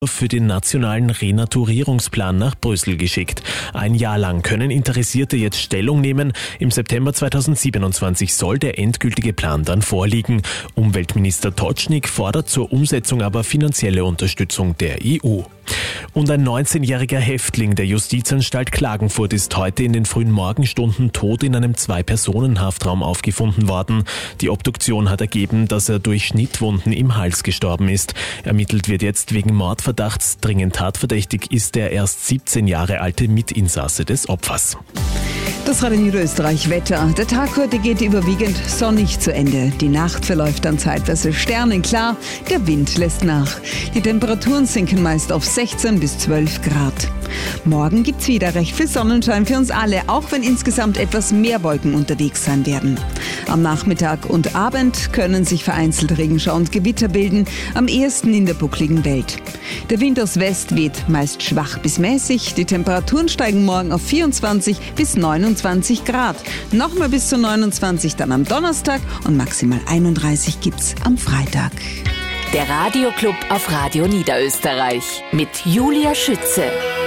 für den nationalen Renaturierungsplan nach Brüssel geschickt. Ein Jahr lang können Interessierte jetzt Stellung nehmen. Im September 2027 soll der endgültige Plan dann vorliegen. Umweltminister Totschnig fordert zur Umsetzung aber finanzielle Unterstützung der EU. Und ein 19-jähriger Häftling der Justizanstalt Klagenfurt ist heute in den frühen Morgenstunden tot in einem 2-Personen-Haftraum aufgefunden worden. Die Obduktion hat ergeben, dass er durch Schnittwunden im Hals gestorben ist. Ermittelt wird jetzt wegen Mordverdachts. Dringend tatverdächtig ist der erst 17 Jahre alte Mitinsasse des Opfers. Das Radio Niederösterreich Wetter. Der Tag heute geht überwiegend sonnig zu Ende. Die Nacht verläuft dann zeitweise sternenklar. Der Wind lässt nach. Die Temperaturen sinken meist auf 16 bis 12 Grad. Morgen gibt's wieder recht viel Sonnenschein für uns alle, auch wenn insgesamt etwas mehr Wolken unterwegs sein werden. Am Nachmittag und Abend können sich vereinzelt Regenschauer und Gewitter bilden, am ehesten in der buckligen Welt. Der Wind aus West weht meist schwach bis mäßig. Die Temperaturen steigen morgen auf 24 bis 29 Grad. Nochmal bis zu 29 dann am Donnerstag und maximal 31 gibt's am Freitag. Der Radioclub auf Radio Niederösterreich mit Julia Schütze.